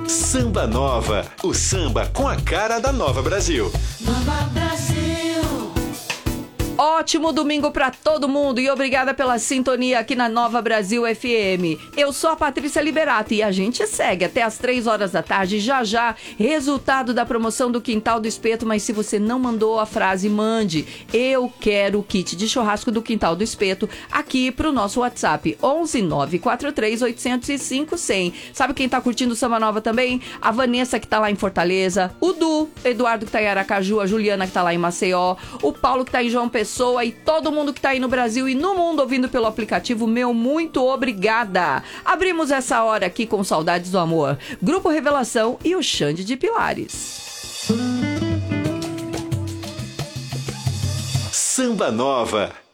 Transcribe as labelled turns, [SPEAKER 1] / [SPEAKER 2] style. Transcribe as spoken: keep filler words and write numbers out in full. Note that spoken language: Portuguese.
[SPEAKER 1] Samba Nova, o samba com a cara da Nova Brasil.
[SPEAKER 2] Nova Brasil.
[SPEAKER 3] Ótimo domingo pra todo mundo e obrigada pela sintonia aqui na Nova Brasil F M. Eu sou a Patrícia Liberato e a gente segue até as três horas da tarde. Já já, resultado da promoção do Quintal do Espeto, mas se você não mandou a frase, mande. Eu quero o kit de churrasco do Quintal do Espeto aqui pro nosso WhatsApp, onze nove quatro três oito zero cinco cem. Sabe quem tá curtindo o Samba Nova também? A Vanessa, que tá lá em Fortaleza, o Du, Eduardo, que tá em Aracaju, a Juliana, que tá lá em Maceió, o Paulo, que tá em João Pessoa, e todo mundo que tá aí no Brasil e no mundo ouvindo pelo aplicativo, meu muito obrigada. Abrimos essa hora aqui com Saudades do Amor, Grupo Revelação e o Xande de Pilares.
[SPEAKER 1] Samba Nova.